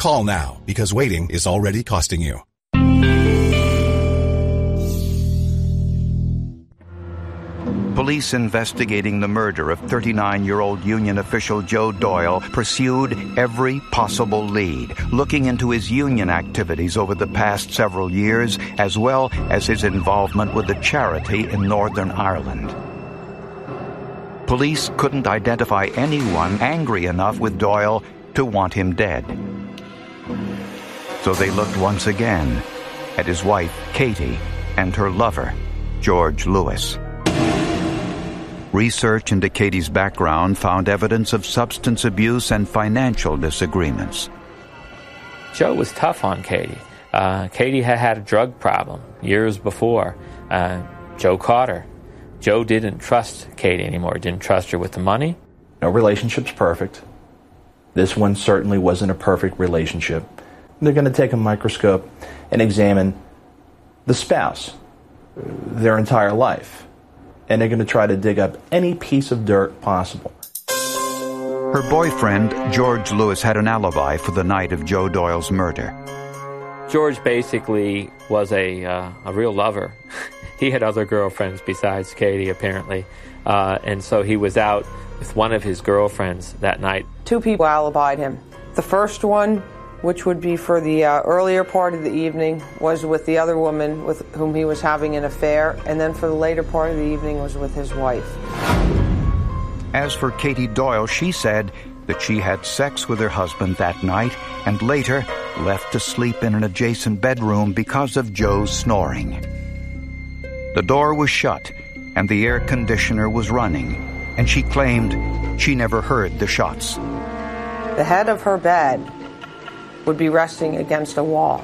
Call now, because waiting is already costing you. Police investigating the murder of 39-year-old union official Joe Doyle pursued every possible lead, looking into his union activities over the past several years, as well as his involvement with a charity in Northern Ireland. Police couldn't identify anyone angry enough with Doyle to want him dead. So they looked once again at his wife, Katie, and her lover, George Lewis. Research into Katie's background found evidence of substance abuse and financial disagreements. Joe was tough on Katie. Katie had a drug problem years before. Joe caught her. Joe didn't trust Katie anymore, didn't trust her with the money. No relationship's perfect. This one certainly wasn't a perfect relationship. They're going to take a microscope and examine the spouse, their entire life. And they're going to try to dig up any piece of dirt possible. Her boyfriend, George Lewis, had an alibi for the night of Joe Doyle's murder. George basically was a real lover. He had other girlfriends besides Katie, apparently. And so he was out with one of his girlfriends that night. Two people alibied him. The first one, which would be for the earlier part of the evening, was with the other woman with whom he was having an affair, and then for the later part of the evening was with his wife. As for Katie Doyle, she said that she had sex with her husband that night and later left to sleep in an adjacent bedroom because of Joe's snoring. The door was shut and the air conditioner was running, and she claimed she never heard the shots. The head of her bed would be resting against a wall.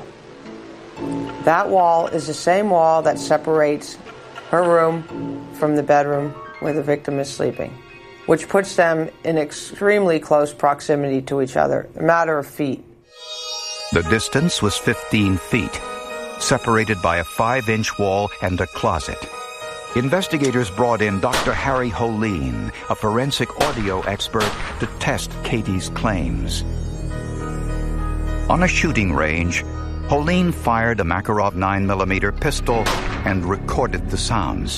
That wall is the same wall that separates her room from the bedroom where the victim is sleeping, which puts them in extremely close proximity to each other, a matter of feet. The distance was 15 feet, separated by a 5-inch wall and a closet. Investigators brought in Dr. Harry Holeen, a forensic audio expert, to test Katie's claims. On a shooting range, Holeen fired a Makarov 9mm pistol and recorded the sounds.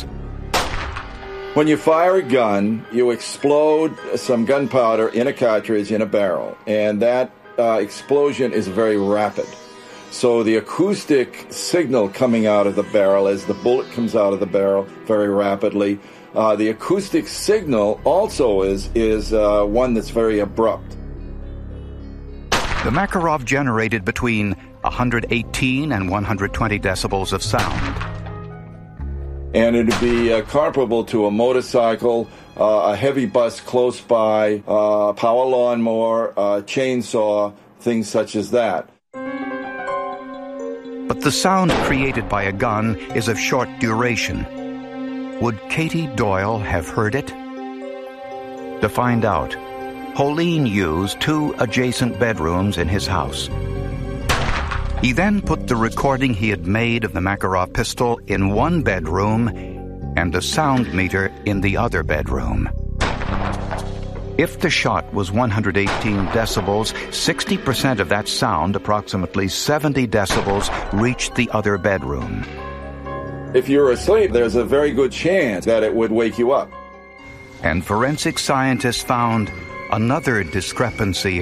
When you fire a gun, you explode some gunpowder in a cartridge in a barrel, and that explosion is very rapid. So the acoustic signal coming out of the barrel as the bullet comes out of the barrel very rapidly, the acoustic signal also is one that's very abrupt. The Makarov generated between 118 and 120 decibels of sound. And it would be comparable to a motorcycle, a heavy bus close by, power lawnmower, chainsaw, things such as that. But the sound created by a gun is of short duration. Would Katie Doyle have heard it? To find out, Holeen used 2 adjacent bedrooms in his house. He then put the recording he had made of the Makarov pistol in one bedroom and a sound meter in the other bedroom. If the shot was 118 decibels, 60% of that sound, approximately 70 decibels, reached the other bedroom. If you're asleep, there's a very good chance that it would wake you up. And forensic scientists found another discrepancy